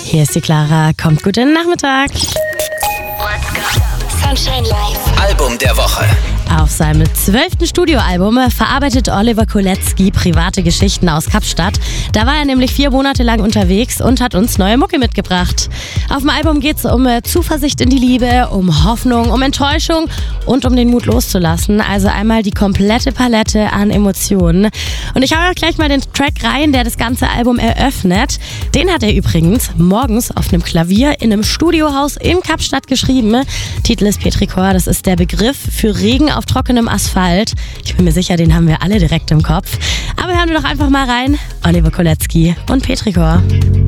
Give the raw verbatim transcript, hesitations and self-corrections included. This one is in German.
Hier ist die Clara. Kommt gut in den Nachmittag. Sunshine Live. Album der Woche. Auf seinem zwölften Studioalbum verarbeitet Oliver Kolecki private Geschichten aus Kapstadt. Da war er nämlich vier Monate lang unterwegs und hat uns neue Mucke mitgebracht. Auf dem Album geht es um Zuversicht in die Liebe, um Hoffnung, um Enttäuschung und um den Mut loszulassen. Also einmal die komplette Palette an Emotionen. Und ich hau auch gleich mal den Track rein, der das ganze Album eröffnet. Den hat er übrigens morgens auf einem Klavier in einem Studiohaus in Kapstadt geschrieben. Titel ist Petrichor, das ist der Begriff für Regen auf trockenem Asphalt. Ich bin mir sicher, den haben wir alle direkt im Kopf. Aber hören wir doch einfach mal rein. Oliver Kolecki und Petrichor.